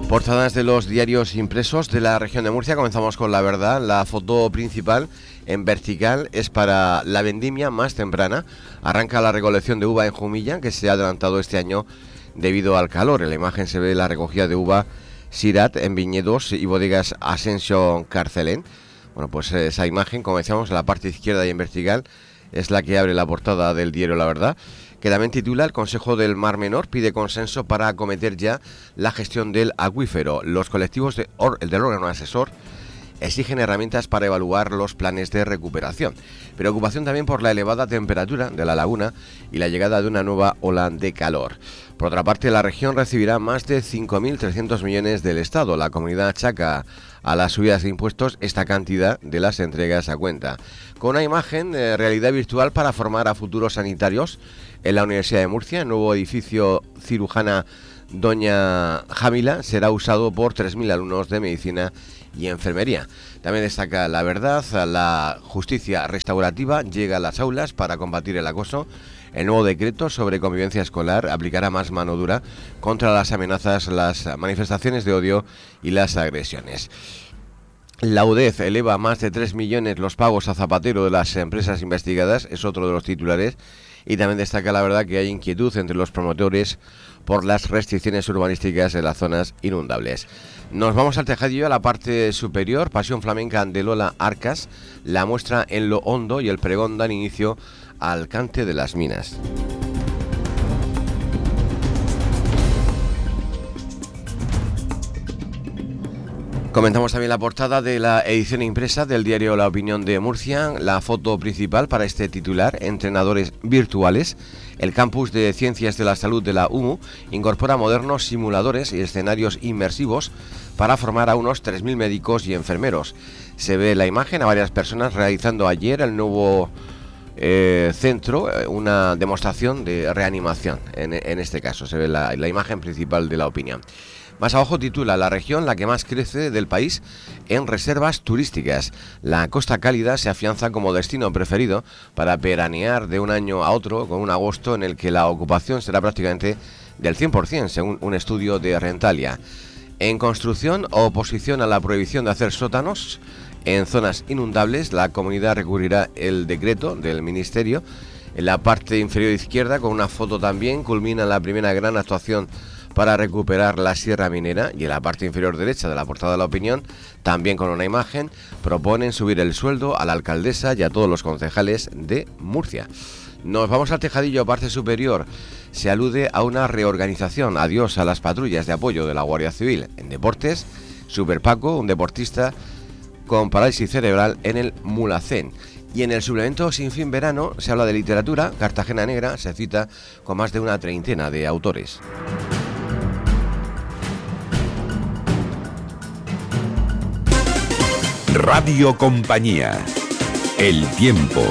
Portadas de los diarios impresos de la región de Murcia. Comenzamos con La Verdad. La foto principal en vertical es para la vendimia más temprana. Arranca la recolección de uva en Jumilla, que se ha adelantado este año debido al calor. En la imagen se ve la recogida de uva Sirat en viñedos y bodegas Ascension Carcelén. Bueno, pues esa imagen, como decíamos, en la parte izquierda y en vertical, es la que abre la portada del diario La Verdad, que también titula: el Consejo del Mar Menor pide consenso para acometer ya la gestión del acuífero. Los colectivos del órgano asesor exigen herramientas para evaluar los planes de recuperación. Preocupación también por la elevada temperatura de la laguna y la llegada de una nueva ola de calor. Por otra parte, la región recibirá más de 5.300 millones del Estado. La comunidad achaca a las subidas de impuestos esta cantidad de las entregas a cuenta. Con una imagen de realidad virtual para formar a futuros sanitarios en la Universidad de Murcia, el nuevo edificio cirujana Doña Jamila será usado por 3.000 alumnos de medicina y enfermería. También destaca La Verdad: la justicia restaurativa llega a las aulas para combatir el acoso. El nuevo decreto sobre convivencia escolar aplicará más mano dura contra las amenazas, las manifestaciones de odio y las agresiones. La UDEF eleva a más de 3 millones los pagos a Zapatero de las empresas investigadas, es otro de los titulares. Y también destaca La Verdad que hay inquietud entre los promotores por las restricciones urbanísticas en las zonas inundables. Nos vamos al tejadillo, a la parte superior. Pasión flamenca de Lola Arcas, la muestra en lo hondo y el pregón dan inicio al cante de las minas. Comentamos también la portada de la edición impresa del diario La Opinión de Murcia. La foto principal para este titular: entrenadores virtuales. El campus de Ciencias de la Salud de la UMU incorpora modernos simuladores y escenarios inmersivos para formar a unos 3.000 médicos y enfermeros. Se ve la imagen a varias personas realizando ayer el nuevo centro, una demostración de reanimación. En este caso se ve la imagen principal de La Opinión. Más abajo titula: la región la que más crece del país en reservas turísticas. La Costa Cálida se afianza como destino preferido para veranear de un año a otro, con un agosto en el que la ocupación será prácticamente del 100%, según un estudio de Rentalia. En construcción, oposición a la prohibición de hacer sótanos en zonas inundables. La comunidad recurrirá el decreto del Ministerio. En la parte inferior izquierda, con una foto también, culmina la primera gran actuación para recuperar la Sierra Minera. Y en la parte inferior derecha de la portada de La Opinión, también con una imagen, proponen subir el sueldo a la alcaldesa y a todos los concejales de Murcia. Nos vamos al tejadillo, parte superior. Se alude a una reorganización. Adiós a las patrullas de apoyo de la Guardia Civil. En deportes, Super Paco, un deportista con parálisis cerebral en el Mulhacén. Y en el suplemento Sin Fin Verano se habla de literatura. Cartagena Negra se cita con más de una treintena de autores. Radio Compañía. El tiempo.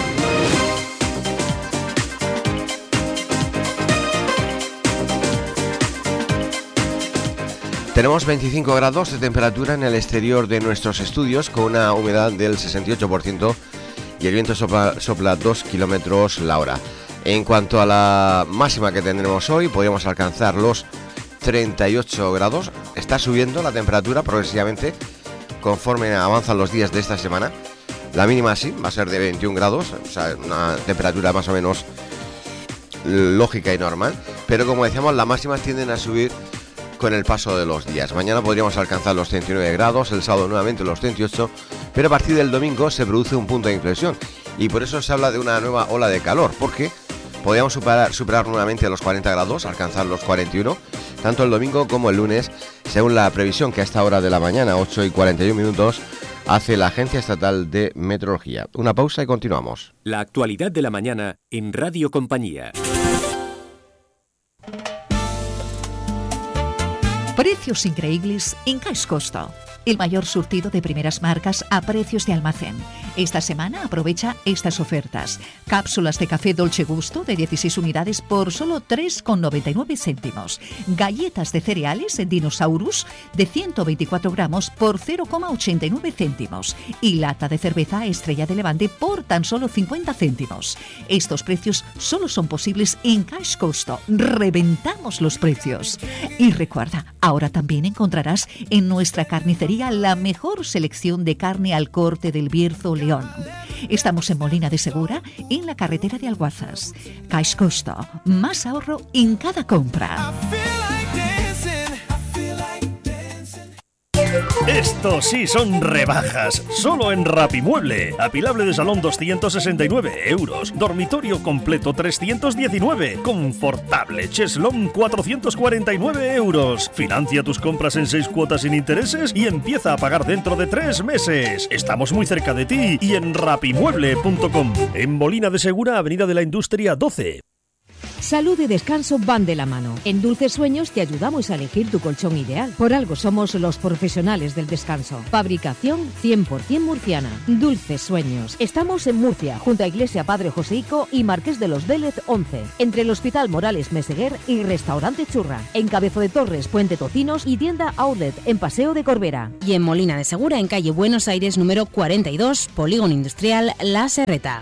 Tenemos 25 grados de temperatura en el exterior de nuestros estudios, con una humedad del 68% y el viento sopla 2 kilómetros la hora. En cuanto a la máxima que tendremos hoy, podríamos alcanzar los 38 grados. Está subiendo la temperatura progresivamente conforme avanzan los días de esta semana. La mínima sí, va a ser de 21 grados, o sea, una temperatura más o menos lógica y normal. Pero como decíamos, las máximas tienden a subir con el paso de los días. Mañana podríamos alcanzar los 39 grados, el sábado nuevamente los 38, pero a partir del domingo se produce un punto de inflexión y por eso se habla de una nueva ola de calor, porque podríamos superar nuevamente los 40 grados, alcanzar los 41, tanto el domingo como el lunes, según la previsión que a esta hora de la mañana, 8:41, hace la Agencia Estatal de Meteorología. Una pausa y continuamos. La actualidad de la mañana en Radio Compañía. Precios increíbles en Caix Costa. el mayor surtido de primeras marcas a precios de almacén. Esta semana aprovecha estas ofertas. Cápsulas de café Dolce Gusto de 16 unidades por solo 3,99 céntimos. Galletas de cereales Dinosaurus de 124 gramos por 0,89 céntimos. Y lata de cerveza Estrella de Levante por tan solo 50 céntimos. Estos precios solo son posibles en Cash Costo. Reventamos los precios. Y recuerda, ahora también encontrarás en nuestra carnicería la mejor selección de carne al corte del Bierzo León. Estamos en Molina de Segura, en la carretera de Alguazas. Cash Costo, más ahorro en cada compra. Estos sí son rebajas, solo en Rapimueble. Apilable de salón 269 euros, dormitorio completo 319, confortable cheslón 449 euros. Financia tus compras en 6 cuotas sin intereses y empieza a pagar dentro de 3 meses. Estamos muy cerca de ti y en rapimueble.com. En Molina de Segura, Avenida de la Industria 12. Salud y descanso van de la mano. En Dulces Sueños te ayudamos a elegir tu colchón ideal. Por algo somos los profesionales del descanso. Fabricación 100% murciana. Dulces Sueños. Estamos en Murcia, junto a Iglesia Padre Joseico y Marqués de los Vélez 11. Entre el Hospital Morales Meseguer y Restaurante Churra. En Cabezo de Torres, Puente Tocinos y tienda Outlet en Paseo de Corbera. Y en Molina de Segura, en calle Buenos Aires número 42, Polígono Industrial La Serreta.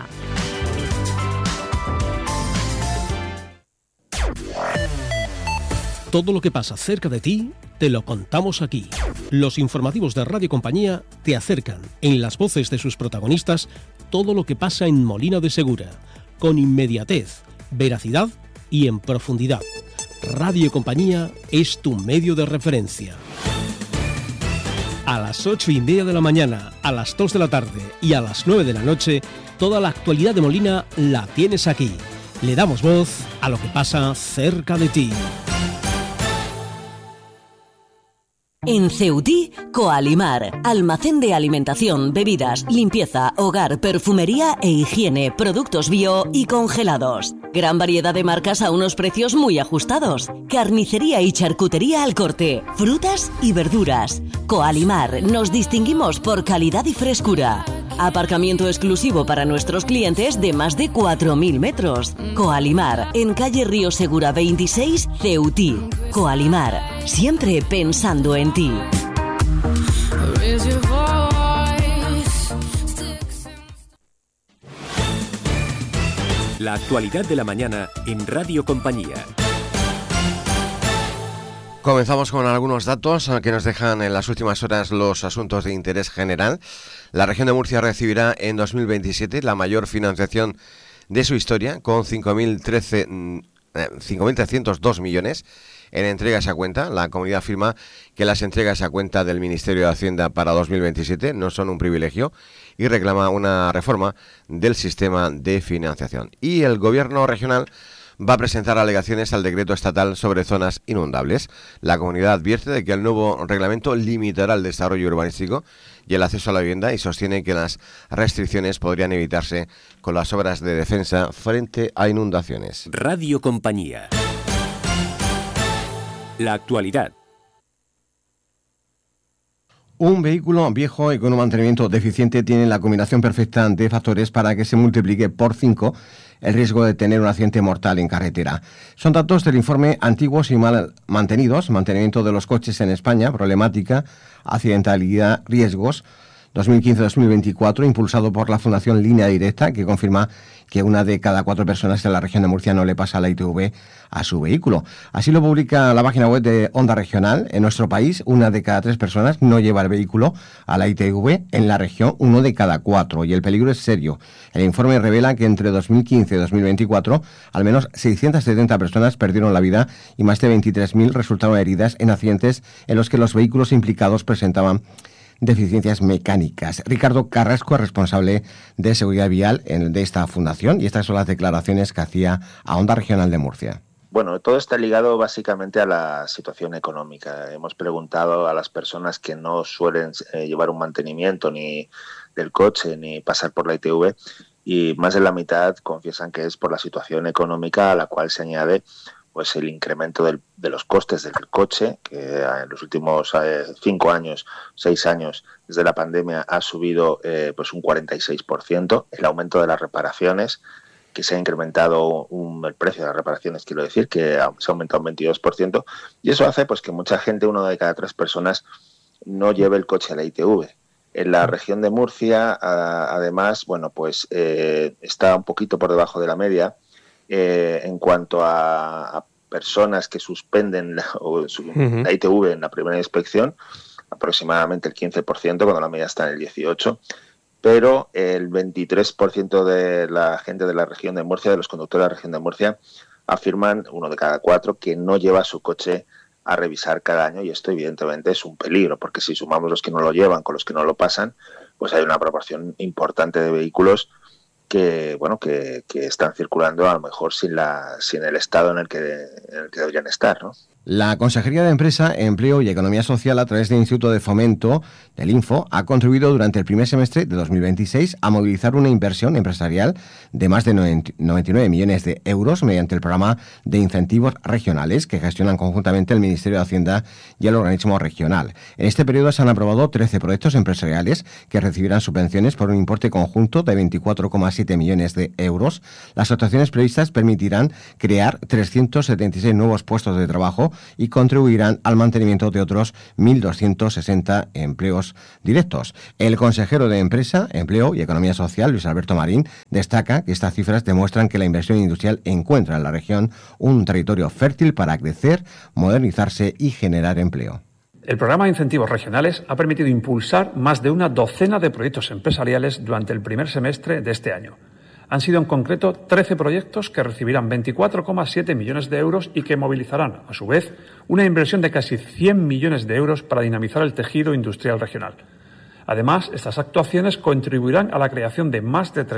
Todo lo que pasa cerca de ti, te lo contamos aquí. Los informativos de Radio Compañía te acercan, en las voces de sus protagonistas, todo lo que pasa en Molina de Segura, con inmediatez, veracidad y en profundidad. Radio Compañía es tu medio de referencia. A las 8:30 de la mañana, a las 2 de la tarde y a las 9 de la noche, toda la actualidad de Molina la tienes aquí. Le damos voz a lo que pasa cerca de ti. En Ceutí, Coalimar, almacén de alimentación, bebidas, limpieza, hogar, perfumería e higiene, productos bio y congelados. Gran variedad de marcas a unos precios muy ajustados. Carnicería y charcutería al corte, frutas y verduras. Coalimar, nos distinguimos por calidad y frescura. Aparcamiento exclusivo para nuestros clientes de más de 4.000 metros. Coalimar, en calle Río Segura 26, Ceutí. Coalimar, siempre pensando en ti. La actualidad de la mañana en Radio Compañía. Comenzamos con algunos datos que nos dejan en las últimas horas los asuntos de interés general. La región de Murcia recibirá en 2027 la mayor financiación de su historia, con 5.302 millones en entregas a cuenta. La comunidad afirma que las entregas a cuenta del Ministerio de Hacienda para 2027 no son un privilegio y reclama una reforma del sistema de financiación. Y el Gobierno regional va a presentar alegaciones al decreto estatal sobre zonas inundables. La comunidad advierte de que el nuevo reglamento limitará el desarrollo urbanístico y el acceso a la vivienda y sostiene que las restricciones podrían evitarse con las obras de defensa frente a inundaciones. Radio Compañía. La actualidad. Un vehículo viejo y con un mantenimiento deficiente tiene la combinación perfecta de factores para que se multiplique por 5 el riesgo de tener un accidente mortal en carretera. Son datos del informe Antiguos y mal mantenidos, mantenimiento de los coches en España, problemática, accidentalidad, riesgos, 2015-2024, impulsado por la Fundación Línea Directa, que confirma que una de cada 4 personas en la región de Murcia no le pasa la ITV a su vehículo. Así lo publica la página web de Onda Regional. En nuestro país, una de cada 3 personas no lleva el vehículo a la ITV. En la región, 1 de cada 4. Y el peligro es serio. El informe revela que entre 2015 y 2024, al menos 670 personas perdieron la vida y más de 23.000 resultaron heridas en accidentes en los que los vehículos implicados presentaban deficiencias mecánicas. Ricardo Carrasco es responsable de seguridad vial de esta fundación y estas son las declaraciones que hacía a Onda Regional de Murcia. Bueno, todo está ligado básicamente a la situación económica. Hemos preguntado a las personas que no suelen llevar un mantenimiento ni del coche ni pasar por la ITV y más de la mitad confiesan que es por la situación económica a la cual se añade pues el incremento de los costes del coche, que en los últimos 5 años, 6 años desde la pandemia ha subido pues un 46%, el aumento de las reparaciones, que se ha incrementado el precio de las reparaciones, quiero decir, que se ha aumentado un 22%, y eso hace pues que mucha gente, 1 de cada 3 personas, no lleve el coche a la ITV. En la región de Murcia, además, bueno, pues está un poquito por debajo de la media en cuanto a personas que suspenden la ITV en la primera inspección, aproximadamente el 15%, cuando la media está en el 18%. Pero el 23% de la gente de la región de Murcia, de los conductores de la región de Murcia, afirman, 1 de cada 4, que no lleva su coche a revisar cada año, y esto evidentemente es un peligro, porque si sumamos los que no lo llevan con los que no lo pasan, pues hay una proporción importante de vehículos que están circulando a lo mejor sin el estado en el que deberían estar, ¿no? La Consejería de Empresa, Empleo y Economía Social, a través del Instituto de Fomento del Info, ha contribuido durante el primer semestre de 2026 a movilizar una inversión empresarial de más de 99 millones de euros mediante el programa de incentivos regionales que gestionan conjuntamente el Ministerio de Hacienda y el organismo regional. En este periodo se han aprobado 13 proyectos empresariales que recibirán subvenciones por un importe conjunto de 24,7 millones de euros. Las actuaciones previstas permitirán crear 376 nuevos puestos de trabajo y contribuirán al mantenimiento de otros 1.260 empleos directos. El consejero de Empresa, Empleo y Economía Social, Luis Alberto Marín, destaca que estas cifras demuestran que la inversión industrial encuentra en la región un territorio fértil para crecer, modernizarse y generar empleo. El programa de incentivos regionales ha permitido impulsar más de una docena de proyectos empresariales durante el primer semestre de este año. Han sido en concreto 13 proyectos que recibirán 24,7 millones de euros y que movilizarán, a su vez, una inversión de casi 100 millones de euros para dinamizar el tejido industrial regional. Además, estas actuaciones contribuirán a la creación de más de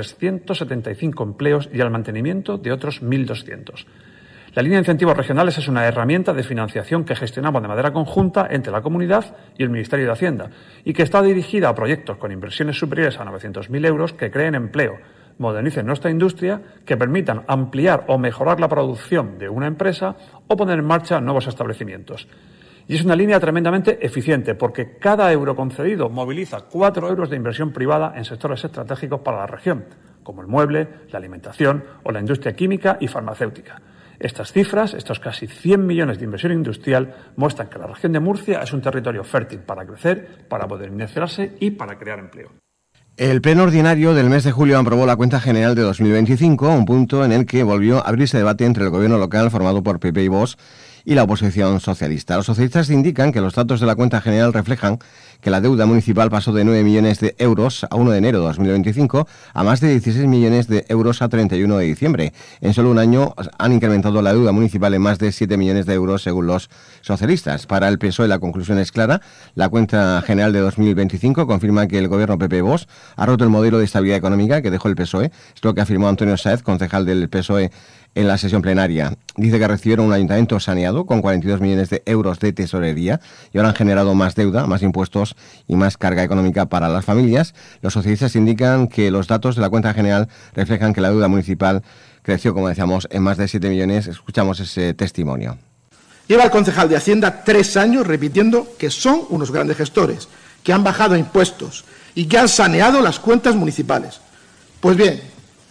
375 empleos y al mantenimiento de otros 1.200. La línea de incentivos regionales es una herramienta de financiación que gestionamos de manera conjunta entre la comunidad y el Ministerio de Hacienda y que está dirigida a proyectos con inversiones superiores a 900.000 euros que creen empleo, modernicen nuestra industria, que permitan ampliar o mejorar la producción de una empresa o poner en marcha nuevos establecimientos. Y es una línea tremendamente eficiente porque cada euro concedido moviliza 4 euros de inversión privada en sectores estratégicos para la región, como el mueble, la alimentación o la industria química y farmacéutica. Estas cifras, estos casi 100 millones de inversión industrial, muestran que la región de Murcia es un territorio fértil para crecer, para modernizarse y para crear empleo. El pleno ordinario del mes de julio aprobó la cuenta general de 2025, un punto en el que volvió a abrirse debate entre el gobierno local formado por PP y Vox y la oposición socialista. Los socialistas indican que los datos de la cuenta general reflejan que la deuda municipal pasó de 9 millones de euros a 1 de enero de 2025 a más de 16 millones de euros a 31 de diciembre. En solo un año han incrementado la deuda municipal en más de 7 millones de euros según los socialistas. Para el PSOE la conclusión es clara. La cuenta general de 2025 confirma que el gobierno PP-Vox ha roto el modelo de estabilidad económica que dejó el PSOE. Es lo que afirmó Antonio Sáez, concejal del PSOE, en la sesión plenaria. Dice que recibieron un ayuntamiento saneado con 42 millones de euros de tesorería y ahora han generado más deuda, más impuestos y más carga económica para las familias. Los socialistas indican que los datos de la cuenta general reflejan que la deuda municipal creció, como decíamos, en más de 7 millones. Escuchamos ese testimonio. Lleva el concejal de Hacienda 3 años repitiendo que son unos grandes gestores, que han bajado impuestos y que han saneado las cuentas municipales. Pues bien,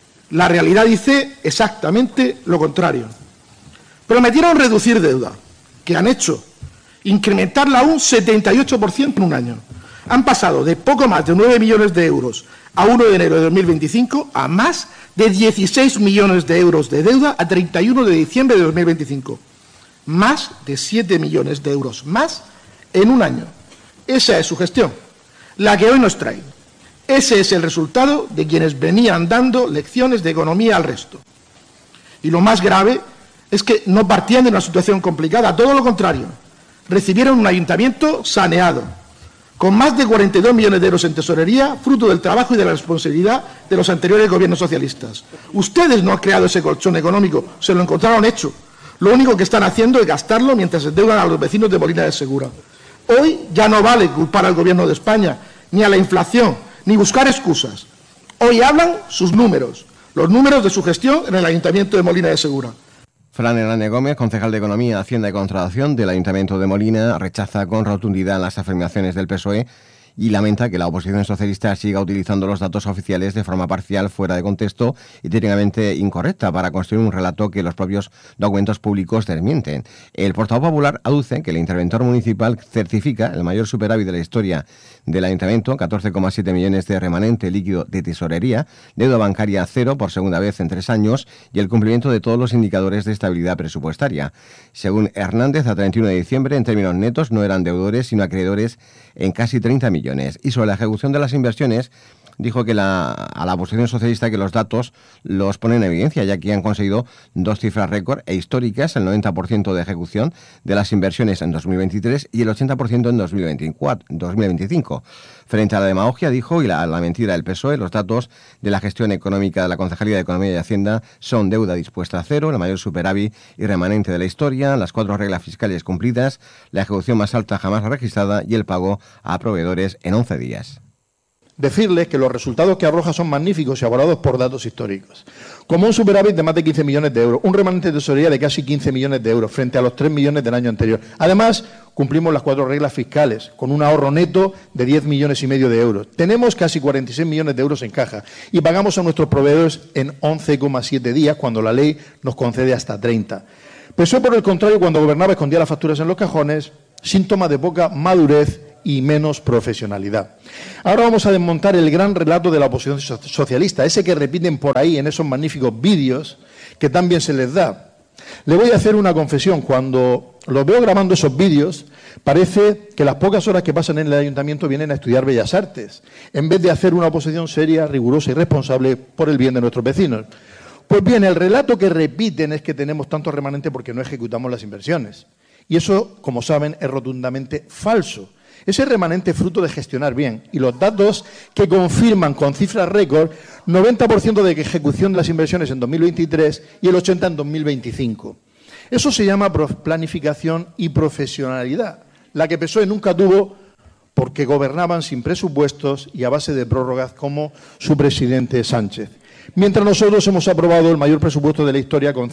la realidad dice exactamente lo contrario. Prometieron reducir deuda. ¿Qué han hecho? Incrementarla un 78% en un año. Han pasado de poco más de 9 millones de euros a 1 de enero de 2025 a más de 16 millones de euros de deuda a 31 de diciembre de 2025. Más de 7 millones de euros más en un año. Esa es su gestión, la que hoy nos trae. Ese es el resultado de quienes venían dando lecciones de economía al resto. Y lo más grave es que no partían de una situación complicada, todo lo contrario. Recibieron un ayuntamiento saneado, con más de 42 millones de euros en tesorería, fruto del trabajo y de la responsabilidad de los anteriores gobiernos socialistas. Ustedes no han creado ese colchón económico, se lo encontraron hecho. Lo único que están haciendo es gastarlo mientras endeudan a los vecinos de Molina de Segura. Hoy ya no vale culpar al Gobierno de España, ni a la inflación, ni buscar excusas. Hoy hablan sus números, los números de su gestión en el Ayuntamiento de Molina de Segura. Fran Hernández Gómez, concejal de Economía, Hacienda y Contratación del Ayuntamiento de Molina, rechaza con rotundidad las afirmaciones del PSOE y lamenta que la oposición socialista siga utilizando los datos oficiales de forma parcial, fuera de contexto y técnicamente incorrecta para construir un relato que los propios documentos públicos desmienten. El portavoz popular aduce que el interventor municipal certifica el mayor superávit de la historia del ayuntamiento, 14,7 millones de remanente líquido de tesorería, deuda bancaria cero por segunda vez en 3 años y el cumplimiento de todos los indicadores de estabilidad presupuestaria. Según Hernández, a 31 de diciembre, en términos netos, no eran deudores, sino acreedores en casi 30 millones. Y sobre la ejecución de las inversiones, dijo que a la oposición socialista que los datos los ponen en evidencia, ya que han conseguido 2 cifras récord e históricas, el 90% de ejecución de las inversiones en 2023 y el 80% en 2025. Frente a la demagogia, dijo, y la mentira del PSOE, los datos de la gestión económica de la Concejalía de Economía y Hacienda son deuda dispuesta a cero, el mayor superávit y remanente de la historia, las 4 reglas fiscales cumplidas, la ejecución más alta jamás registrada y el pago a proveedores en 11 días. Decirles que los resultados que arroja son magníficos y avalados por datos históricos. Como un superávit de más de 15 millones de euros, un remanente de tesorería de casi 15 millones de euros frente a los 3 millones del año anterior. Además, cumplimos las 4 reglas fiscales, con un ahorro neto de 10 millones y medio de euros. Tenemos casi 46 millones de euros en caja y pagamos a nuestros proveedores en 11,7 días, cuando la ley nos concede hasta 30. PSOE, por el contrario, cuando gobernaba escondía las facturas en los cajones, síntoma de poca madurez y menos profesionalidad. Ahora vamos a desmontar el gran relato de la oposición socialista, ese que repiten por ahí en esos magníficos vídeos que tan bien se les da. Le voy a hacer una confesión. Cuando los veo grabando esos vídeos, parece que las pocas horas que pasan en el ayuntamiento vienen a estudiar Bellas Artes, en vez de hacer una oposición seria, rigurosa y responsable por el bien de nuestros vecinos. Pues bien, el relato que repiten es que tenemos tanto remanente porque no ejecutamos las inversiones. Y eso, como saben, es rotundamente falso. Ese remanente es fruto de gestionar bien, y los datos que confirman con cifras récord 90% de ejecución de las inversiones en 2023 y el 80% en 2025. Eso se llama planificación y profesionalidad, la que PSOE nunca tuvo porque gobernaban sin presupuestos y a base de prórrogas como su presidente Sánchez. Mientras nosotros hemos aprobado el mayor presupuesto de la historia con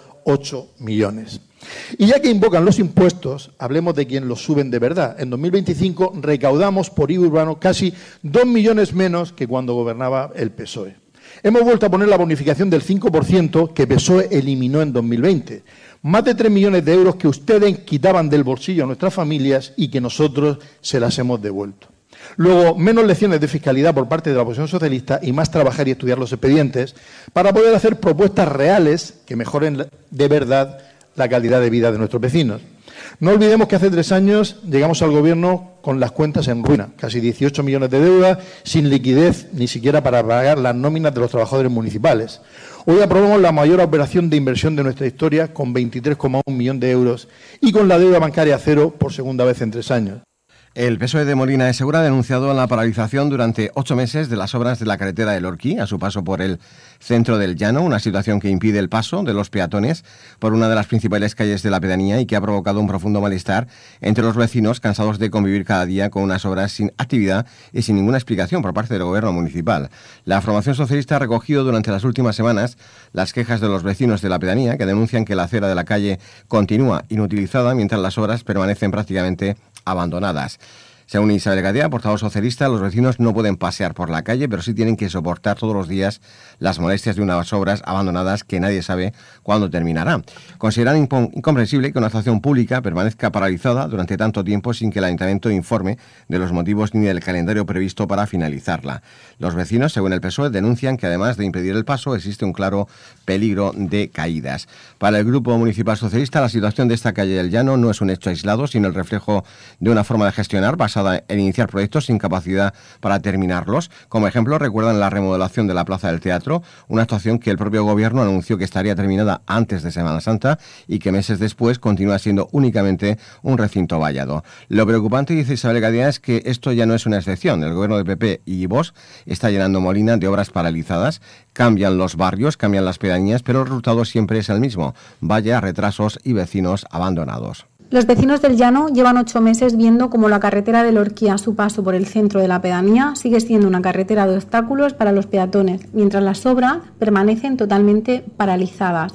108 millones. Y ya que invocan los impuestos, hablemos de quien los suben de verdad. En 2025 recaudamos por IVA urbano casi 2 millones menos que cuando gobernaba el PSOE. Hemos vuelto a poner la bonificación del 5% que PSOE eliminó en 2020. Más de 3 millones de euros que ustedes quitaban del bolsillo a nuestras familias y que nosotros se las hemos devuelto. Luego, menos lecciones de fiscalidad por parte de la oposición socialista y más trabajar y estudiar los expedientes para poder hacer propuestas reales que mejoren de verdad la calidad de vida de nuestros vecinos. No olvidemos que hace 3 años llegamos al gobierno con las cuentas en ruina, casi 18 millones de deuda, sin liquidez ni siquiera para pagar las nóminas de los trabajadores municipales. Hoy aprobamos la mayor operación de inversión de nuestra historia con 23,1 millones de euros y con la deuda bancaria cero por segunda vez en 3 años. El PSOE de Molina de Segura ha denunciado la paralización durante 8 meses de las obras de la carretera del Orquí a su paso por el centro del Llano, una situación que impide el paso de los peatones por una de las principales calles de la pedanía y que ha provocado un profundo malestar entre los vecinos cansados de convivir cada día con unas obras sin actividad y sin ninguna explicación por parte del gobierno municipal. La formación socialista ha recogido durante las últimas semanas las quejas de los vecinos de la pedanía que denuncian que la acera de la calle continúa inutilizada mientras las obras permanecen prácticamente abandonadas. Según Isabel Gadea, portavoz socialista, los vecinos no pueden pasear por la calle, pero sí tienen que soportar todos los días las molestias de unas obras abandonadas que nadie sabe cuándo terminará. Consideran incomprensible que una actuación pública permanezca paralizada durante tanto tiempo sin que el ayuntamiento informe de los motivos ni del calendario previsto para finalizarla. Los vecinos, según el PSOE, denuncian que además de impedir el paso, existe un claro peligro de caídas. Para el Grupo Municipal Socialista, la situación de esta calle del Llano no es un hecho aislado, sino el reflejo de una forma de gestionar basada en iniciar proyectos sin capacidad para terminarlos. Como ejemplo, recuerdan la remodelación de la Plaza del Teatro, una actuación que el propio gobierno anunció que estaría terminada antes de Semana Santa y que meses después continúa siendo únicamente un recinto vallado. Lo preocupante, dice Isabel Gadea, es que esto ya no es una excepción. El gobierno de PP y Vox está llenando Molina de obras paralizadas. Cambian los barrios, cambian las pedanías, pero el resultado siempre es el mismo: vallas, retrasos y vecinos abandonados. Los vecinos del Llano llevan 8 meses viendo cómo la carretera del Orquí a su paso por el centro de la pedanía sigue siendo una carretera de obstáculos para los peatones, mientras las obras permanecen totalmente paralizadas.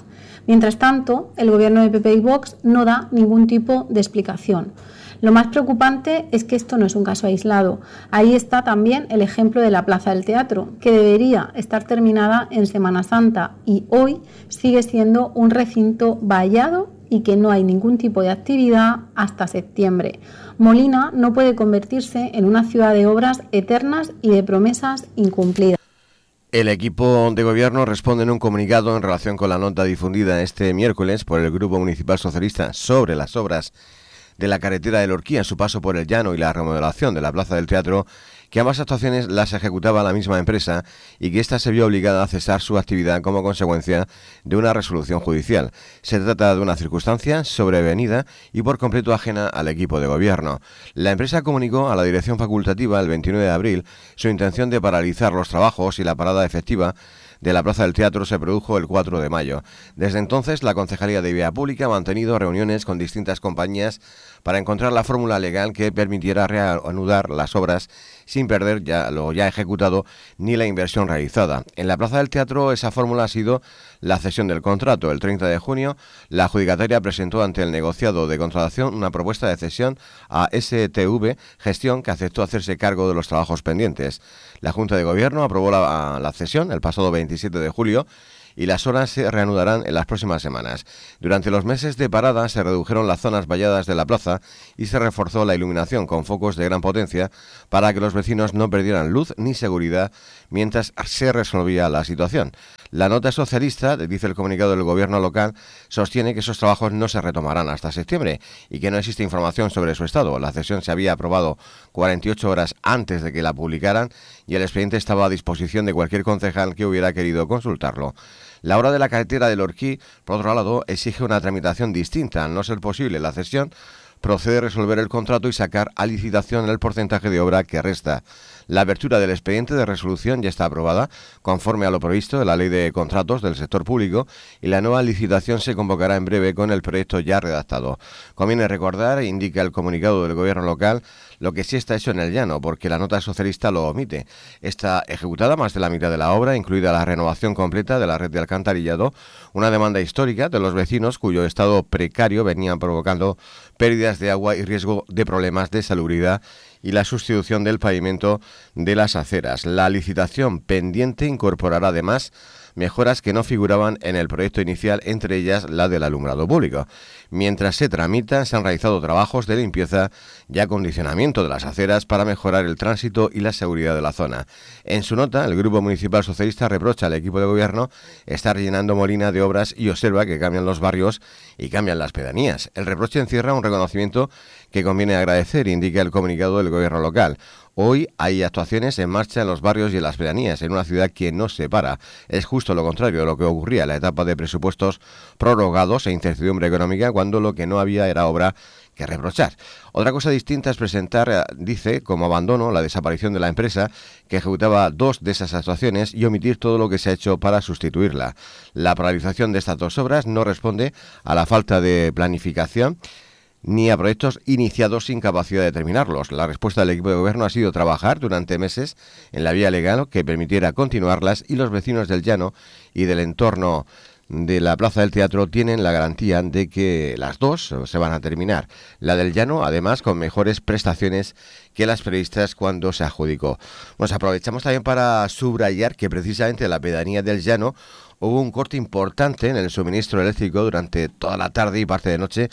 Mientras tanto, el gobierno de PP y Vox no da ningún tipo de explicación. Lo más preocupante es que esto no es un caso aislado. Ahí está también el ejemplo de la Plaza del Teatro, que debería estar terminada en Semana Santa y hoy sigue siendo un recinto vallado y que no hay ningún tipo de actividad hasta septiembre. Molina no puede convertirse en una ciudad de obras eternas y de promesas incumplidas. El equipo de gobierno responde en un comunicado en relación con la nota difundida este miércoles por el Grupo Municipal Socialista sobre las obras de la carretera de Lorquí a su paso por el Llano y la remodelación de la Plaza del Teatro, que ambas actuaciones las ejecutaba la misma empresa y que ésta se vio obligada a cesar su actividad como consecuencia de una resolución judicial. Se trata de una circunstancia sobrevenida y por completo ajena al equipo de gobierno. La empresa comunicó a la dirección facultativa el 29 de abril su intención de paralizar los trabajos y la parada efectiva de la Plaza del Teatro se produjo el 4 de mayo. Desde entonces, la Concejalía de Vía Pública ha mantenido reuniones con distintas compañías para encontrar la fórmula legal que permitiera reanudar las obras sin perder lo ya ejecutado ni la inversión realizada. En la Plaza del Teatro esa fórmula ha sido la cesión del contrato. El 30 de junio, la adjudicataria presentó ante el negociado de contratación una propuesta de cesión a STV Gestión, que aceptó hacerse cargo de los trabajos pendientes. La Junta de Gobierno aprobó la cesión el pasado 27 de julio y las horas se reanudarán en las próximas semanas. Durante los meses de parada se redujeron las zonas valladas de la plaza y se reforzó la iluminación con focos de gran potencia para que los vecinos no perdieran luz ni seguridad mientras se resolvía la situación. La nota socialista, dice el comunicado del gobierno local, sostiene que esos trabajos no se retomarán hasta septiembre y que no existe información sobre su estado. La cesión se había aprobado 48 horas antes de que la publicaran y el expediente estaba a disposición de cualquier concejal que hubiera querido consultarlo. La obra de la carretera de Lorquí, por otro lado, exige una tramitación distinta. Al no ser posible la cesión, procede a resolver el contrato y sacar a licitación el porcentaje de obra que resta. La apertura del expediente de resolución ya está aprobada, conforme a lo previsto en la Ley de Contratos del Sector Público, y la nueva licitación se convocará en breve con el proyecto ya redactado. Conviene recordar, indica el comunicado del Gobierno local, lo que sí está hecho en el Llano, porque la nota socialista lo omite. Está ejecutada más de la mitad de la obra, incluida la renovación completa de la red de alcantarillado, una demanda histórica de los vecinos cuyo estado precario venía provocando pérdidas de agua y riesgo de problemas de salubridad, y la sustitución del pavimento de las aceras. La licitación pendiente incorporará además mejoras que no figuraban en el proyecto inicial, entre ellas la del alumbrado público. Mientras se tramita, se han realizado trabajos de limpieza y acondicionamiento de las aceras para mejorar el tránsito y la seguridad de la zona. En su nota, el Grupo Municipal Socialista reprocha al equipo de gobierno estar llenando Molina de obras y observa que cambian los barrios y cambian las pedanías. El reproche encierra un reconocimiento que conviene agradecer, indica el comunicado del gobierno local. Hoy hay actuaciones en marcha en los barrios y en las pedanías, en una ciudad que no se para. Es justo lo contrario de lo que ocurría en la etapa de presupuestos prorrogados e incertidumbre económica, cuando lo que no había era obra que reprochar. Otra cosa distinta es presentar, dice, como abandono la desaparición de la empresa que ejecutaba dos de esas actuaciones y omitir todo lo que se ha hecho para sustituirla. La paralización de estas dos obras no responde a la falta de planificación ni a proyectos iniciados sin capacidad de terminarlos. La respuesta del equipo de gobierno ha sido trabajar durante meses en la vía legal que permitiera continuarlas, y los vecinos del Llano y del entorno de la Plaza del Teatro tienen la garantía de que las dos se van a terminar. La del Llano, además, con mejores prestaciones que las previstas cuando se adjudicó. Pues aprovechamos también para subrayar que precisamente en la pedanía del Llano hubo un corte importante en el suministro eléctrico durante toda la tarde y parte de noche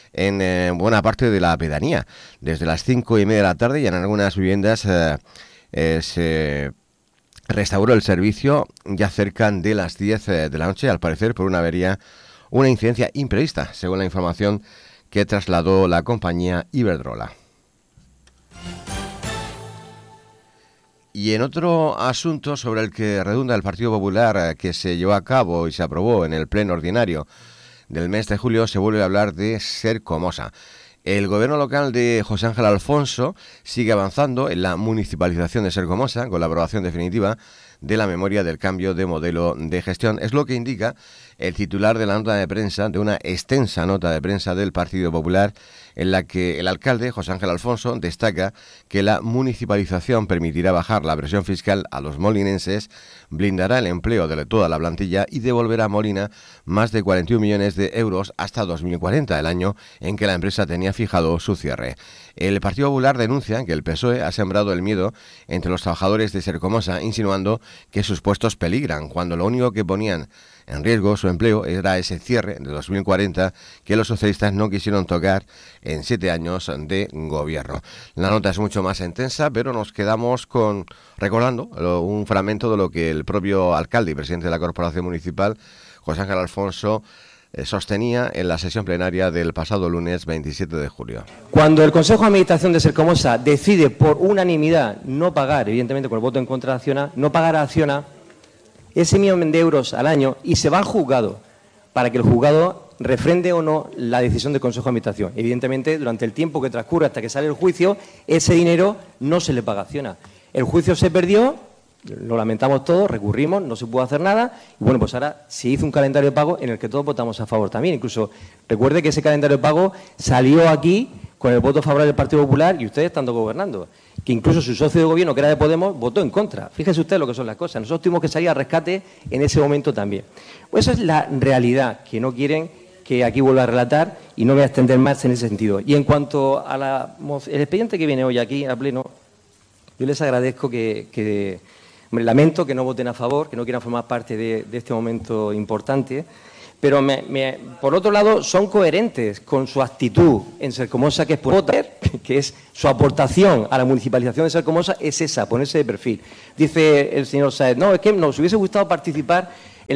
en buena parte de la pedanía. Desde las 5:30 de la tarde y en algunas viviendas se restauró el servicio ya cerca de las 10 de la noche, al parecer por una avería, una incidencia imprevista, según la información que trasladó la compañía Iberdrola. Y en otro asunto sobre el que redunda el Partido Popular, que se llevó a cabo y se aprobó en el pleno ordinario del mes de julio, se vuelve a hablar de Sercomosa. El gobierno local de José Ángel Alfonso sigue avanzando en la municipalización de Sercomosa, con la aprobación definitiva de la memoria del cambio de modelo de gestión. Es lo que indica el titular de la nota de prensa, de una extensa nota de prensa del Partido Popular, en la que el alcalde, José Ángel Alfonso, destaca que la municipalización permitirá bajar la presión fiscal a los molinenses, blindará el empleo de toda la plantilla y devolverá a Molina más de 41 millones de euros hasta 2040, el año en que la empresa tenía fijado su cierre. El Partido Popular denuncia que el PSOE ha sembrado el miedo entre los trabajadores de Sercomosa, insinuando que sus puestos peligran, cuando lo único que ponían en riesgo su empleo era ese cierre de 2040 que los socialistas no quisieron tocar en 7 años de gobierno. La nota es mucho más intensa, pero nos quedamos recordando un fragmento de lo que el propio alcalde y presidente de la Corporación Municipal, José Ángel Alfonso, sostenía en la sesión plenaria del pasado lunes 27 de julio. Cuando el Consejo de Administración de Sercomosa decide por unanimidad no pagar, evidentemente con el voto en contra de Acciona, no pagar a Acciona ese millón de euros al año y se va al juzgado para que el juzgado refrende o no la decisión del Consejo de Administración. Evidentemente, durante el tiempo que transcurre hasta que sale el juicio, ese dinero no se le paga a Acciona. El juicio se perdió, lo lamentamos todos, recurrimos, no se pudo hacer nada y bueno, pues ahora se hizo un calendario de pago en el que todos votamos a favor también. Incluso recuerde que ese calendario de pago salió aquí con el voto favorable del Partido Popular y ustedes estando gobernando, que incluso su socio de gobierno, que era de Podemos, votó en contra. Fíjense ustedes lo que son las cosas. Nosotros tuvimos que salir a rescate en ese momento también. Pues esa es la realidad que no quieren que aquí vuelva a relatar y no voy a extender más en ese sentido. Y en cuanto a el expediente que viene hoy aquí a pleno, yo les agradezco que lamento que no voten a favor, que no quieran formar parte de este momento importante, pero por otro lado son coherentes con su actitud en Sercomosa, que es poder, que es su aportación a la municipalización de Sercomosa, es esa, ponerse de perfil. Dice el señor Sáez, no, es que nos hubiese gustado participar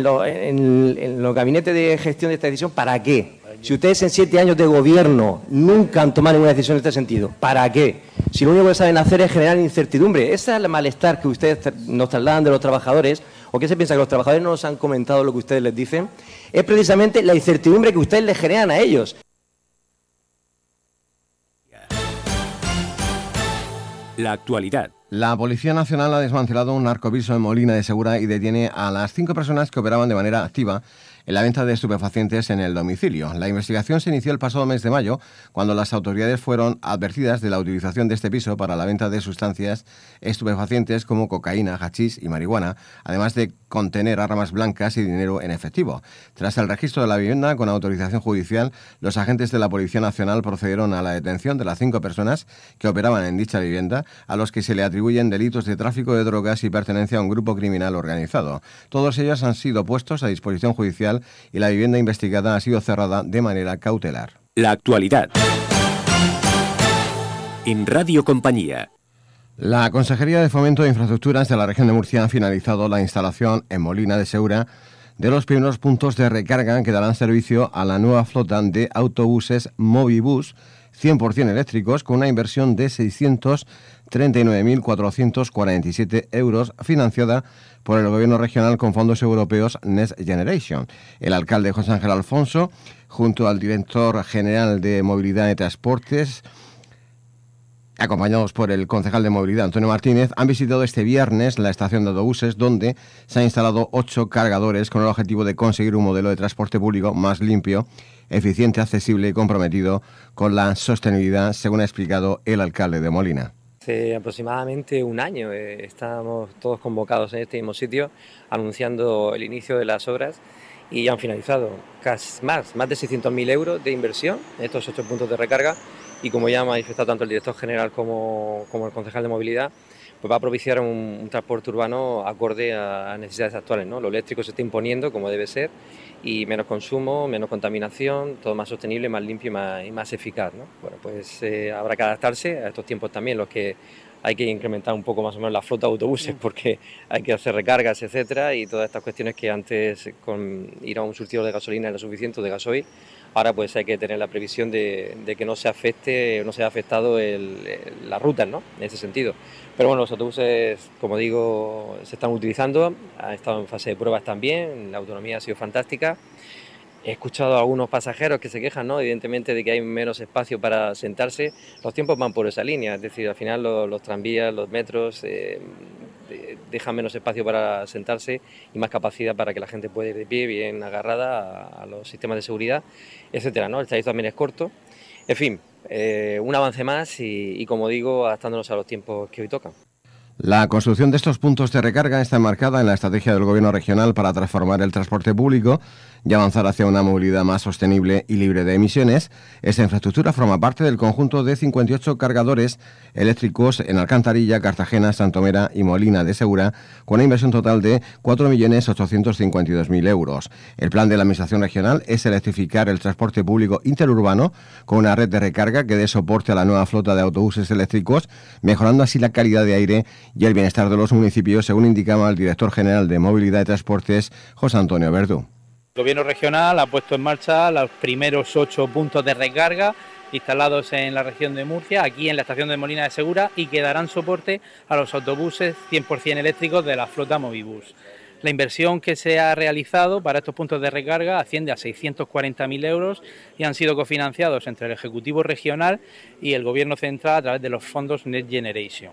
en los gabinetes de gestión de esta decisión. ¿Para qué? Si ustedes en 7 años de gobierno nunca han tomado ninguna decisión en este sentido, ¿para qué? Si lo único que saben hacer es generar incertidumbre. Ese es el malestar que ustedes nos trasladan de los trabajadores, o que se piensa que los trabajadores no nos han comentado lo que ustedes les dicen, es precisamente la incertidumbre que ustedes les generan a ellos. La actualidad. La Policía Nacional ha desmantelado un narcopiso en Molina de Segura y detiene a las 5 personas que operaban de manera activa en la venta de estupefacientes en el domicilio. La investigación se inició el pasado mes de mayo, cuando las autoridades fueron advertidas de la utilización de este piso para la venta de sustancias estupefacientes como cocaína, hachís y marihuana, además de contener armas blancas y dinero en efectivo. Tras el registro de la vivienda con autorización judicial, los agentes de la Policía Nacional procedieron a la detención de las 5 personas que operaban en dicha vivienda, a los que se le atribuyen delitos de tráfico de drogas y pertenencia a un grupo criminal organizado. Todos ellos han sido puestos a disposición judicial y la vivienda investigada ha sido cerrada de manera cautelar. La actualidad. En Radio Compañía. La Consejería de Fomento de Infraestructuras de la región de Murcia ha finalizado la instalación en Molina de Segura de los primeros puntos de recarga que darán servicio a la nueva flota de autobuses Movibus 100% eléctricos, con una inversión de 639.447 euros, financiada por el Gobierno regional con fondos europeos Next Generation. El alcalde José Ángel Alfonso, junto al director general de Movilidad y Transportes, acompañados por el concejal de Movilidad, Antonio Martínez, han visitado este viernes la estación de autobuses, donde se han instalado 8 cargadores con el objetivo de conseguir un modelo de transporte público más limpio, eficiente, accesible y comprometido con la sostenibilidad, según ha explicado el alcalde de Molina. Hace aproximadamente un año estábamos todos convocados en este mismo sitio anunciando el inicio de las obras y ya han finalizado más de 600.000 euros de inversión en estos 8 puntos de recarga, y como ya ha manifestado tanto el director general como el concejal de movilidad, pues va a propiciar un transporte urbano acorde a necesidades actuales, ¿no? Lo eléctrico se está imponiendo como debe ser, y menos consumo, menos contaminación, todo más sostenible, más limpio y más eficaz, ¿no? Bueno, pues habrá que adaptarse a estos tiempos también, los que hay que incrementar un poco más o menos la flota de autobuses, porque hay que hacer recargas, etcétera, y todas estas cuestiones que antes con ir a un surtidor de gasolina era suficiente, o de gasoil. Ahora pues hay que tener la previsión de que no se afecte, no se haya afectado las rutas, ¿no? En ese sentido. Pero bueno, los autobuses, como digo, se están utilizando, han estado en fase de pruebas también, la autonomía ha sido fantástica. He escuchado a algunos pasajeros que se quejan, ¿no?, evidentemente, de que hay menos espacio para sentarse. Los tiempos van por esa línea, es decir, al final los tranvías, los metros dejan menos espacio para sentarse y más capacidad para que la gente pueda ir de pie, bien agarrada a los sistemas de seguridad, etcétera, ¿no? El trayecto también es corto. En fin, un avance más y, como digo, adaptándonos a los tiempos que hoy tocan. La construcción de estos puntos de recarga está enmarcada en la estrategia del Gobierno regional para transformar el transporte público y avanzar hacia una movilidad más sostenible y libre de emisiones. Esta infraestructura forma parte del conjunto de 58 cargadores eléctricos en Alcantarilla, Cartagena, Santomera y Molina de Segura, con una inversión total de 4.852.000 euros. El plan de la Administración regional es electrificar el transporte público interurbano con una red de recarga que dé soporte a la nueva flota de autobuses eléctricos, mejorando así la calidad de aire y el bienestar de los municipios, según indicaba el director general de Movilidad y Transportes, José Antonio Verdú. El Gobierno regional ha puesto en marcha los primeros 8 puntos de recarga instalados en la región de Murcia, aquí en la estación de Molina de Segura, y que darán soporte a los autobuses 100% eléctricos de la flota Movibus. La inversión que se ha realizado para estos puntos de recarga asciende a 640.000 euros y han sido cofinanciados entre el Ejecutivo Regional y el Gobierno Central a través de los fondos Next Generation.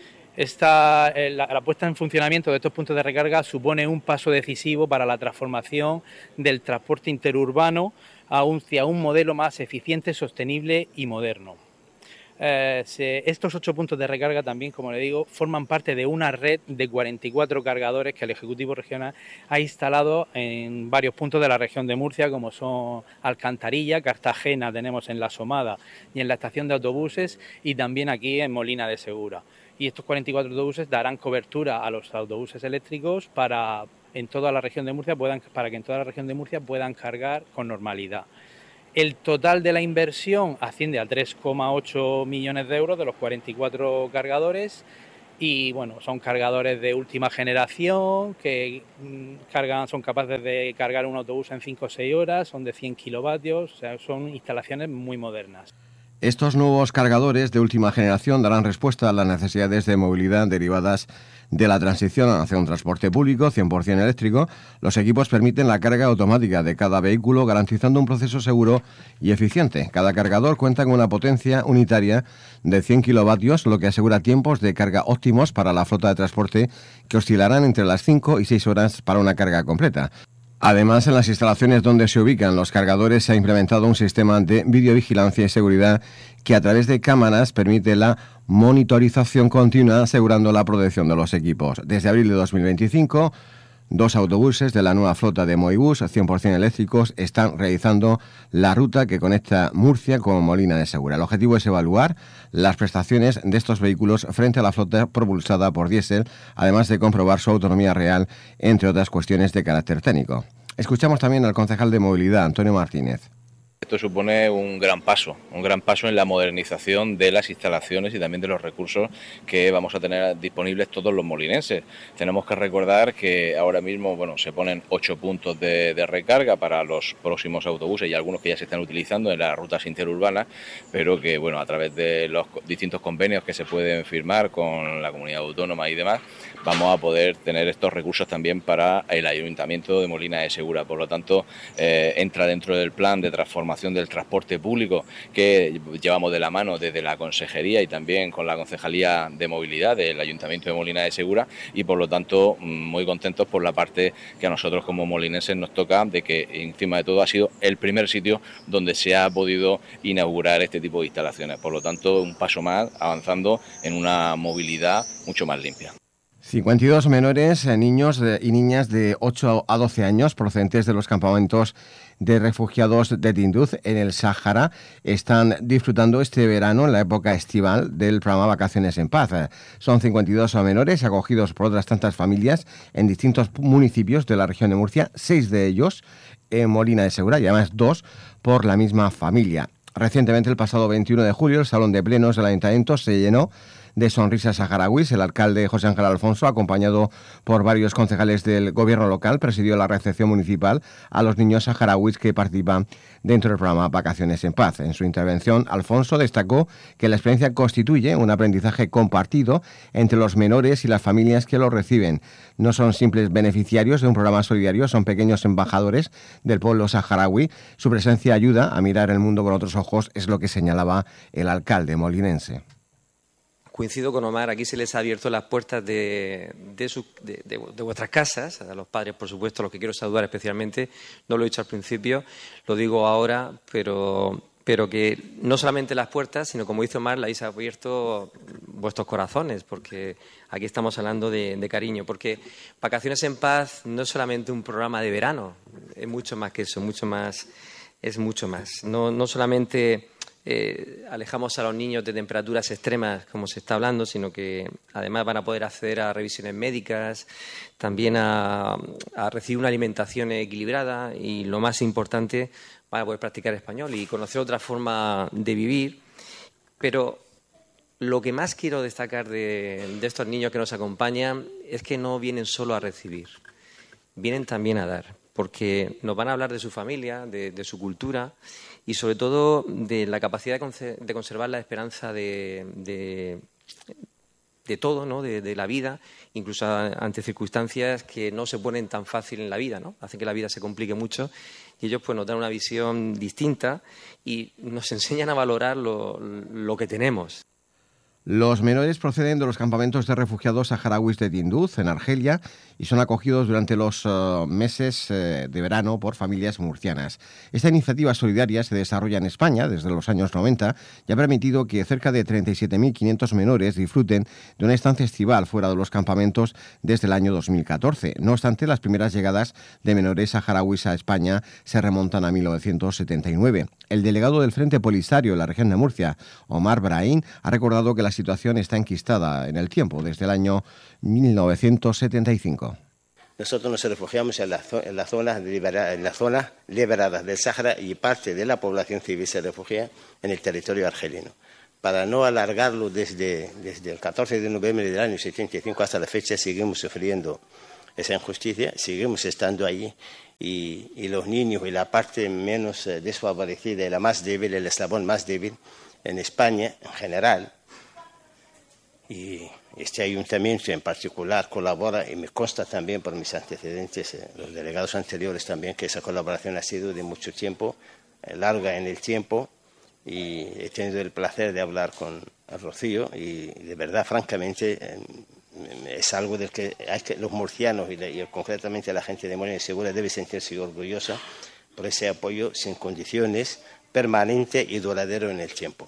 La puesta en funcionamiento de estos puntos de recarga supone un paso decisivo para la transformación del transporte interurbano hacia un modelo más eficiente, sostenible y moderno. Estos 8 puntos de recarga también, como le digo, forman parte de una red de 44 cargadores que el Ejecutivo Regional ha instalado en varios puntos de la región de Murcia, como son Alcantarilla, Cartagena, tenemos en La Somada y en la estación de autobuses, y también aquí en Molina de Segura. Y estos 44 autobuses darán cobertura a los autobuses eléctricos para que en toda la región de Murcia puedan cargar con normalidad. El total de la inversión asciende a 3,8 millones de euros de los 44 cargadores y bueno, son cargadores de última generación que son capaces de cargar un autobús en 5 o 6 horas, son de 100 kilovatios, o sea, son instalaciones muy modernas. Estos nuevos cargadores de última generación darán respuesta a las necesidades de movilidad derivadas de la transición hacia un transporte público 100% eléctrico. Los equipos permiten la carga automática de cada vehículo, garantizando un proceso seguro y eficiente. Cada cargador cuenta con una potencia unitaria de 100 kilovatios, lo que asegura tiempos de carga óptimos para la flota de transporte, que oscilarán entre las 5 y 6 horas para una carga completa. Además, en las instalaciones donde se ubican los cargadores se ha implementado un sistema de videovigilancia y seguridad que a través de cámaras permite la monitorización continua, asegurando la protección de los equipos. Desde abril de 2025, 2 autobuses de la nueva flota de Movibus 100% eléctricos están realizando la ruta que conecta Murcia con Molina de Segura. El objetivo es evaluar las prestaciones de estos vehículos frente a la flota propulsada por diésel, además de comprobar su autonomía real, entre otras cuestiones de carácter técnico. Escuchamos también al concejal de Movilidad, Antonio Martínez. Esto supone un gran paso en la modernización de las instalaciones y también de los recursos que vamos a tener disponibles todos los molinenses. Tenemos que recordar que ahora mismo se ponen 8 puntos de recarga para los próximos autobuses y algunos que ya se están utilizando en las rutas interurbanas, pero que a través de los distintos convenios que se pueden firmar con la comunidad autónoma y demás, vamos a poder tener estos recursos también para el Ayuntamiento de Molina de Segura. Por lo tanto, entra dentro del plan de transformación del transporte público que llevamos de la mano desde la Consejería y también con la Concejalía de Movilidad del Ayuntamiento de Molina de Segura, y por lo tanto muy contentos por la parte que a nosotros como molinenses nos toca, de que encima de todo ha sido el primer sitio donde se ha podido inaugurar este tipo de instalaciones. Por lo tanto, un paso más avanzando en una movilidad mucho más limpia. 52 menores, niños y niñas de 8 a 12 años procedentes de los campamentos de refugiados de Tinduf en el Sáhara están disfrutando este verano en la época estival del programa Vacaciones en Paz. Son 52 menores acogidos por otras tantas familias en distintos municipios de la región de Murcia, 6 de ellos en Molina de Segura y además 2 por la misma familia. Recientemente, el pasado 21 de julio, el Salón de Plenos del Ayuntamiento se llenó de sonrisas saharauis. El alcalde José Ángel Alfonso, acompañado por varios concejales del gobierno local, presidió la recepción municipal a los niños saharauis que participan dentro del programa Vacaciones en Paz. En su intervención, Alfonso destacó que la experiencia constituye un aprendizaje compartido entre los menores y las familias que los reciben. No son simples beneficiarios de un programa solidario, son pequeños embajadores del pueblo saharaui. Su presencia ayuda a mirar el mundo con otros ojos, es lo que señalaba el alcalde molinense. coincido con Omar, aquí se les ha abierto las puertas de vuestras casas, a los padres, por supuesto, a los que quiero saludar especialmente. No lo he dicho al principio, lo digo ahora, pero que no solamente las puertas, sino, como dice Omar, le habéis abierto vuestros corazones, porque aquí estamos hablando de cariño, porque Vacaciones en Paz no es solamente un programa de verano, es mucho más que eso, es mucho más. No solamente alejamos a los niños de temperaturas extremas, como se está hablando, sino que además van a poder acceder a revisiones médicas, también a recibir una alimentación equilibrada y, lo más importante, van a poder practicar español y conocer otra forma de vivir. Pero lo que más quiero destacar de estos niños que nos acompañan es que no vienen solo a recibir, vienen también a dar, porque nos van a hablar de su familia, de su cultura y, sobre todo, de la capacidad de conservar la esperanza de todo, ¿no? De la vida, incluso ante circunstancias que no se ponen tan fácil en la vida, ¿no? Hacen que la vida se complique mucho, y ellos pues nos dan una visión distinta y nos enseñan a valorar lo que tenemos. Los menores proceden de los campamentos de refugiados saharauis de Tinduf, en Argelia, y son acogidos durante los meses de verano por familias murcianas. Esta iniciativa solidaria se desarrolla en España desde los años 90 y ha permitido que cerca de 37.500 menores disfruten de una estancia estival fuera de los campamentos desde el año 2014. No obstante, las primeras llegadas de menores saharauis a España se remontan a 1979. El delegado del Frente Polisario en la región de Murcia, Omar Brahim, ha recordado que la situación está enquistada en el tiempo, desde el año 1975. Nosotros nos refugiamos en las zonas liberadas del Sáhara, y parte de la población civil se refugia en el territorio argelino. Para no alargarlo, desde el 14 de noviembre del año 75 hasta la fecha seguimos sufriendo esa injusticia, seguimos estando allí, y los niños y la parte menos desfavorecida y la más débil, el eslabón más débil en España en general, y este ayuntamiento en particular colabora, y me consta también por mis antecedentes, los delegados anteriores también, que esa colaboración ha sido de mucho tiempo, larga en el tiempo, y he tenido el placer de hablar con Rocío, y de verdad, francamente, es algo del que los murcianos y concretamente la gente de Molina de Segura debe sentirse orgullosa por ese apoyo sin condiciones, permanente y duradero en el tiempo.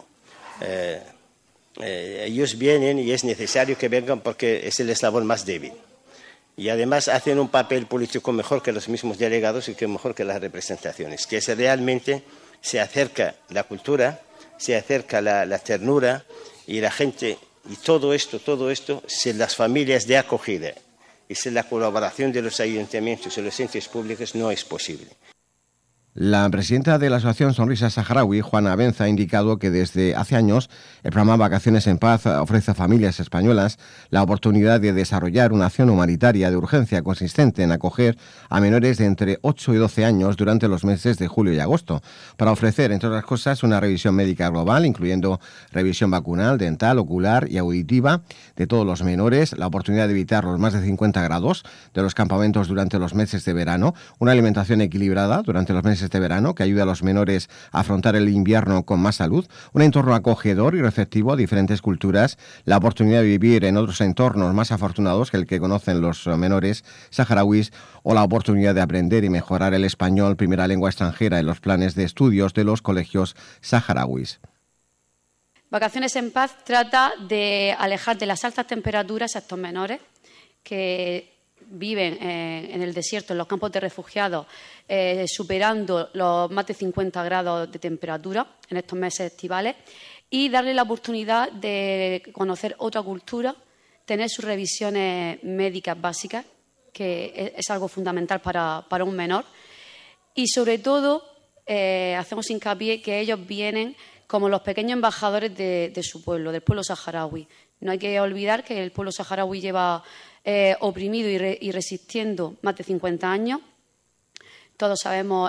Ellos vienen, y es necesario que vengan porque es el eslabón más débil. Y además hacen un papel político mejor que los mismos delegados y que mejor que las representaciones, que realmente se acerca la cultura, se acerca la ternura, y la gente, y todo esto, sin las familias de acogida y sin la colaboración de los ayuntamientos y los entes públicos, no es posible. La presidenta de la Asociación Sonrisa Saharaui, Juana Benza, ha indicado que desde hace años el programa Vacaciones en Paz ofrece a familias españolas la oportunidad de desarrollar una acción humanitaria de urgencia consistente en acoger a menores de entre 8 y 12 años durante los meses de julio y agosto, para ofrecer, entre otras cosas, una revisión médica global, incluyendo revisión vacunal, dental, ocular y auditiva de todos los menores, la oportunidad de evitar los más de 50 grados de los campamentos durante los meses de verano, una alimentación equilibrada durante los meses de verano que ayuda a los menores a afrontar el invierno con más salud, un entorno acogedor y receptivo a diferentes culturas, la oportunidad de vivir en otros entornos más afortunados que el que conocen los menores saharauis, o la oportunidad de aprender y mejorar el español, primera lengua extranjera, en los planes de estudios de los colegios saharauis. Vacaciones en Paz trata de alejar de las altas temperaturas a estos menores que viven en el desierto, en los campos de refugiados, superando los más de 50 grados de temperatura en estos meses estivales, y darle la oportunidad de conocer otra cultura, tener sus revisiones médicas básicas, que es algo fundamental para un menor, y sobre todo hacemos hincapié que ellos vienen como los pequeños embajadores de su pueblo, del pueblo saharaui. No hay que olvidar que el pueblo saharaui lleva oprimido y resistiendo más de 50 años. Todos sabemos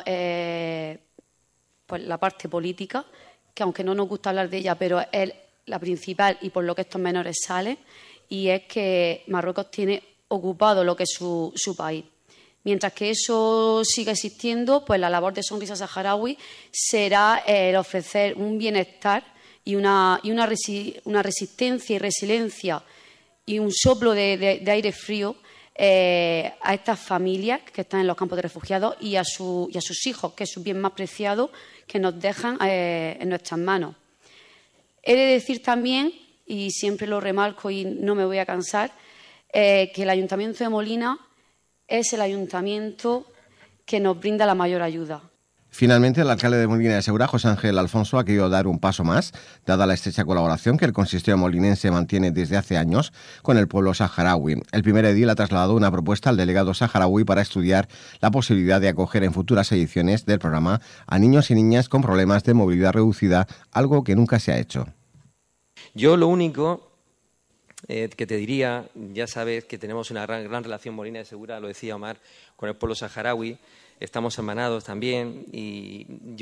pues la parte política, que aunque no nos gusta hablar de ella, pero es la principal y por lo que estos menores salen, y es que Marruecos tiene ocupado lo que es su país. Mientras que eso siga existiendo, pues la labor de Sonrisa Saharaui será el ofrecer un bienestar y una resistencia y resiliencia y un soplo de aire frío a estas familias que están en los campos de refugiados y a sus hijos, que es su bien más preciado, que nos dejan en nuestras manos. He de decir también, y siempre lo remarco y no me voy a cansar, que el Ayuntamiento de Molina es el ayuntamiento que nos brinda la mayor ayuda. Finalmente, el alcalde de Molina de Segura, José Ángel Alfonso, ha querido dar un paso más, dada la estrecha colaboración que el consistorio molinense mantiene desde hace años con el pueblo saharaui. El primer edil ha trasladado una propuesta al delegado saharaui para estudiar la posibilidad de acoger en futuras ediciones del programa a niños y niñas con problemas de movilidad reducida, algo que nunca se ha hecho. Yo lo único que te diría, ya sabes que tenemos una gran relación Molina de Segura, lo decía Omar, con el pueblo saharaui. Estamos hermanados también y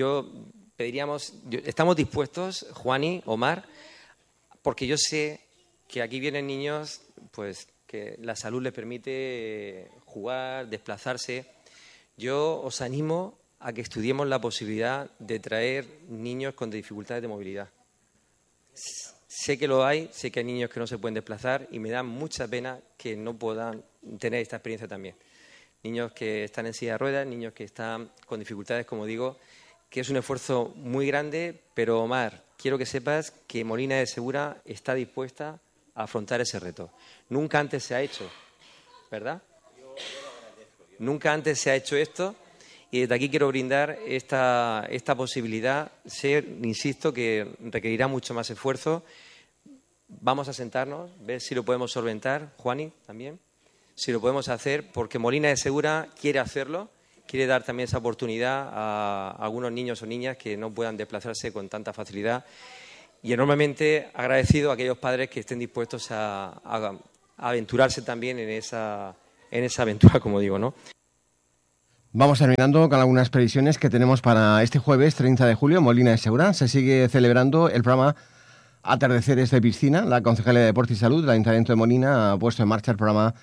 estamos dispuestos, Juani, Omar, porque yo sé que aquí vienen niños pues que la salud les permite jugar, desplazarse. Yo os animo a que estudiemos la posibilidad de traer niños con dificultades de movilidad. Sé que lo hay, sé que hay niños que no se pueden desplazar y me da mucha pena que no puedan tener esta experiencia también. Niños que están en silla de ruedas, niños que están con dificultades, como digo, que es un esfuerzo muy grande, pero Omar, quiero que sepas que Molina de Segura está dispuesta a afrontar ese reto. Nunca antes se ha hecho, ¿verdad? Nunca antes se ha hecho esto y desde aquí quiero brindar esta posibilidad. Insisto, que requerirá mucho más esfuerzo. Vamos a sentarnos, ver si lo podemos solventar, Juani, también. Si lo podemos hacer, porque Molina de Segura quiere hacerlo, quiere dar también esa oportunidad a algunos niños o niñas que no puedan desplazarse con tanta facilidad. Y enormemente agradecido a aquellos padres que estén dispuestos a aventurarse también en esa aventura, como digo, ¿no? Vamos terminando con algunas previsiones que tenemos para este jueves 30 de julio. Molina de Segura se sigue celebrando el programa Atardeceres de Piscina. La Concejalía de Deporte y Salud del Ayuntamiento de Molina ha puesto en marcha el programa